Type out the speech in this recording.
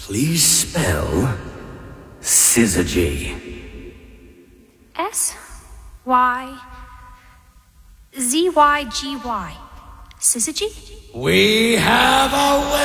Please spell Syzygy. S-Y-Z-Y-G-Y. Syzygy? We have a